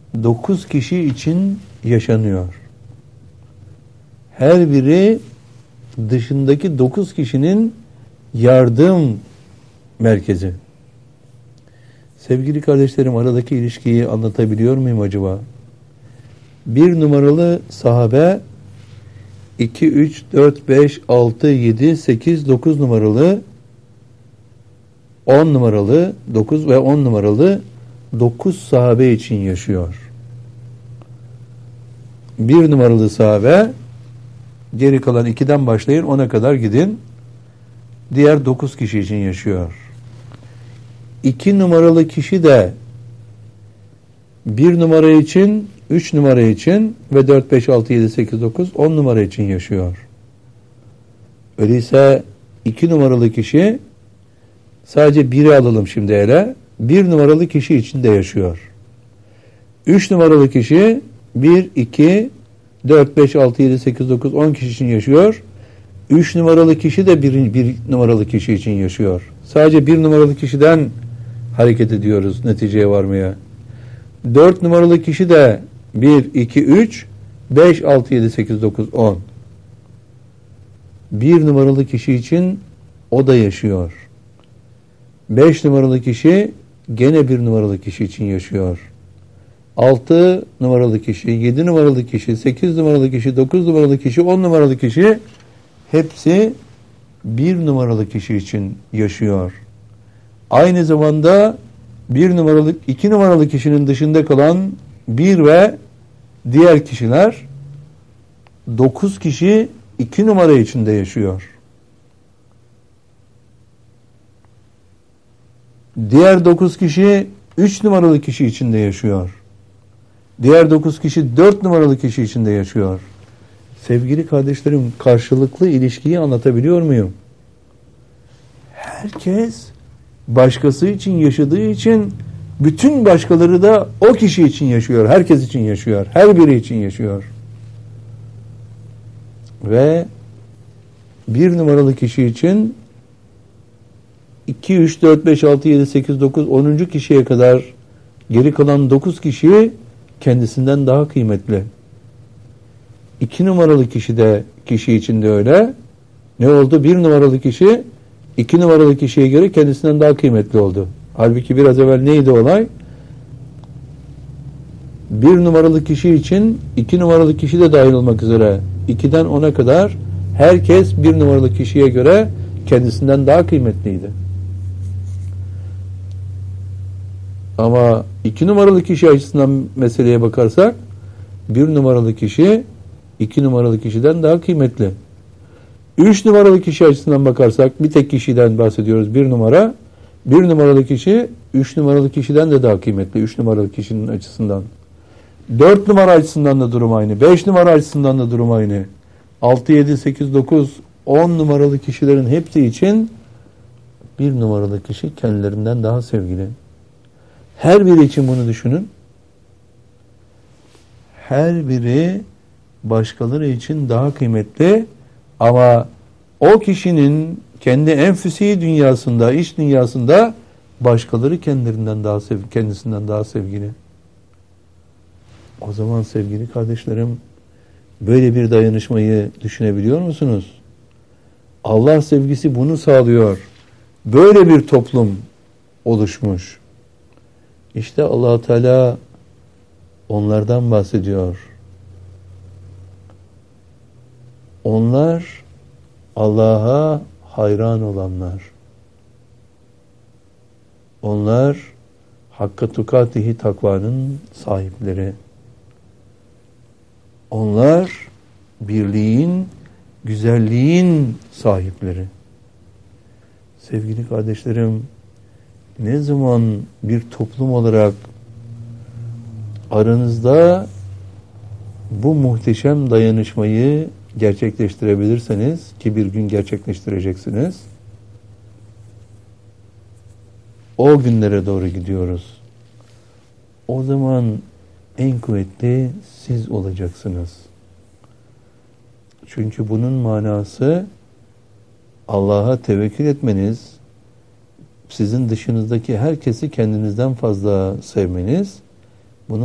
9 kişi için yaşanıyor. Her biri dışındaki 9 kişinin yardım merkezi. Sevgili kardeşlerim, aradaki ilişkiyi anlatabiliyor muyum acaba? 1 numaralı sahabe 2, 3, 4, 5, 6, 7, 8, 9 numaralı 10 numaralı 9 ve 10 numaralı 9 sahabe için yaşıyor. 1 numaralı sahabe, geri kalan 2'den başlayın 10'a kadar gidin. Diğer 9 kişi için yaşıyor. 2 numaralı kişi de 1 numara için, 3 numara için ve 4, 5, 6, 7, 8, 9, 10 numara için yaşıyor. Öyleyse 2 numaralı kişi, sadece 1'i alalım şimdi ele, 1 numaralı kişi içinde yaşıyor. 3 numaralı kişi 1, 2, 4, 5, 6, 7, 8, 9, 10 kişi için yaşıyor. 3 numaralı kişi de 1 numaralı kişi için yaşıyor. Sadece 1 numaralı kişiden hareket ediyoruz neticeye varmaya. 4 numaralı kişi de 1, 2, 3, 5, 6, 7, 8, 9, 10. 1 numaralı kişi için o da yaşıyor. 5 numaralı kişi gene 1 numaralı kişi için yaşıyor. 6 numaralı kişi, 7 numaralı kişi, 8 numaralı kişi, 9 numaralı kişi, 10 numaralı kişi hepsi 1 numaralı kişi için yaşıyor. Aynı zamanda 1 numaralı, 2 numaralı kişinin dışında kalan 1 ve diğer kişiler 9 kişi 2 numara içinde yaşıyor. Diğer 9 kişi 3 numaralı kişi içinde yaşıyor. Diğer 9 kişi 4 numaralı kişi içinde yaşıyor. Sevgili kardeşlerim, karşılıklı ilişkiyi anlatabiliyor muyum? Herkes başkası için yaşadığı için bütün başkaları da o kişi için yaşıyor. Herkes için yaşıyor. Her biri için yaşıyor. Ve 1 numaralı kişi için 2, 3, 4, 5, 6, 7, 8, 9, 10. kişiye kadar geri kalan 9 kişi kendisinden daha kıymetli. 2 numaralı kişi için de öyle. Ne oldu? 1 numaralı kişi 2 numaralı kişiye göre kendisinden daha kıymetli oldu. Halbuki biraz evvel neydi olay? 1 numaralı kişi için 2 numaralı kişi de dahil olmak üzere 2'den 10'a kadar herkes 1 numaralı kişiye göre kendisinden daha kıymetliydi. Ama 2 numaralı kişi açısından meseleye bakarsak 1 numaralı kişi 2 numaralı kişiden daha kıymetli. 3 numaralı kişi açısından bakarsak bir tek kişiden bahsediyoruz, 1 numara. 1 numaralı kişi 3 numaralı kişiden de daha kıymetli, 3 numaralı kişinin açısından. 4 numara açısından da durum aynı. 5 numara açısından da durum aynı. 6, 7, 8, 9, 10 numaralı kişilerin hepsi için 1 numaralı kişi kendilerinden daha sevgili. Her biri için bunu düşünün. Her biri başkaları için daha kıymetli ama o kişinin kendi enfüsi dünyasında, iç dünyasında başkaları kendisinden daha sevgili. O zaman sevgili kardeşlerim, böyle bir dayanışmayı düşünebiliyor musunuz? Allah sevgisi bunu sağlıyor. Böyle bir toplum oluşmuş. İşte Allah Teala onlardan bahsediyor. Onlar Allah'a hayran olanlar. Onlar hakka tukatihi takvanın sahipleri. Onlar birliğin, güzelliğin sahipleri. Sevgili kardeşlerim, ne zaman bir toplum olarak aranızda bu muhteşem dayanışmayı gerçekleştirebilirseniz, ki bir gün gerçekleştireceksiniz, o günlere doğru gidiyoruz. O zaman en kuvvetli siz olacaksınız. Çünkü bunun manası Allah'a tevekkül etmeniz, sizin dışınızdaki herkesi kendinizden fazla sevmeniz